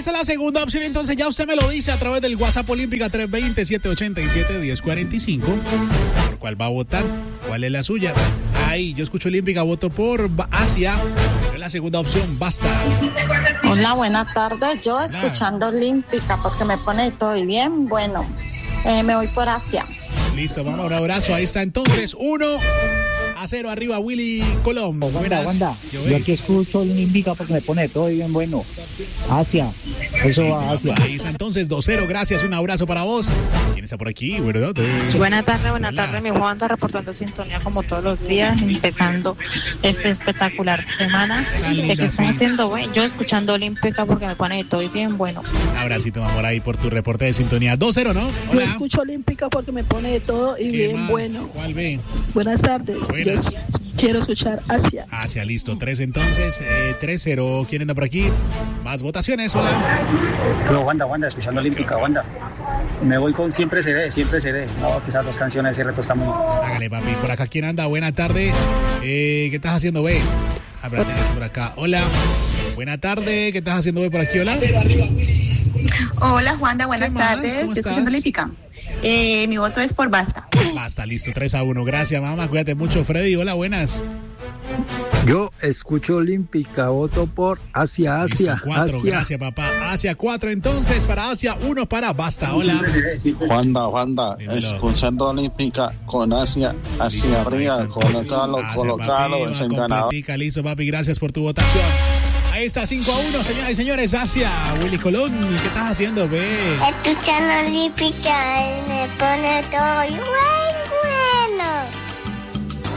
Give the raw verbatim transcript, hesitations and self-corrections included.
Esa es la segunda opción, entonces ya usted me lo dice a través del WhatsApp Olímpica tres dos cero, siete ocho siete, uno cero cuatro cinco. ¿Por cuál va a votar? ¿Cuál es la suya? Ahí, yo escucho Olímpica, voto por Asia. Es la segunda opción, basta. Hola, buenas tardes. Yo escuchando Olímpica porque me pone todo bien. Bueno, eh, me voy por Asia. Listo, vamos, un abrazo. Ahí está entonces, uno a cero arriba Willy Colón. Wanda, Wanda, yo, yo aquí escucho Olímpica porque me pone todo bien bueno. Asia, eso va a Asia. Ahí está entonces, dos cero, gracias, un abrazo para vos. ¿Quién está por aquí, verdad? Buenas tardes, buenas tardes, mi Juan, reportando sintonía como todos los días, empezando esta espectacular semana. ¿De qué están haciendo, güey? Yo escuchando Olímpica porque me pone todo bien bueno. Un abracito, mi amor, ahí por tu reporte de sintonía. dos cero, ¿no? Hola. Yo escucho Olímpica porque me pone todo y bien más? bueno. ¿Cuál ve? Buenas tardes. Buenas. Yo quiero escuchar Asia. Asia, listo. tres entonces, eh, tres cero. ¿Quién anda por aquí? Más votaciones, hola. No, Wanda, Wanda, escuchando Olímpica, Wanda. Me voy con Siempre Seré, Siempre Seré. No, que esas dos canciones, ese reto está muy... Hágale, papi. Por acá, ¿quién anda? Buena tarde. Eh, ¿Qué estás haciendo, ve? Háblate por acá. Hola. Buena tarde. ¿Qué estás haciendo, ve, por aquí? Hola. Hola, Wanda, buenas tardes. ¿Cómo Yo estás? escuchando Olímpica. Eh, mi voto es por Basta. Basta, listo, tres a uno. Gracias, mamá. Cuídate mucho, Freddy. Hola, buenas. Yo escucho Olímpica, voto por Asia, Asia, Listo, cuatro, Asia. gracias, papá. Asia, cuatro entonces para Asia, uno para Basta. Hola. Wanda, Wanda, Dímelo. escuchando Olímpica con Asia, hacia arriba, colocalo, Gracias, colocalo, papi, ese va ganador. completica, listo, papi. Gracias por tu votación. Ahí está, cinco a uno, señoras y señores. Asia, Willy Colón, ¿qué estás haciendo, ve? Escuchando Olímpica y me pone todo y bueno.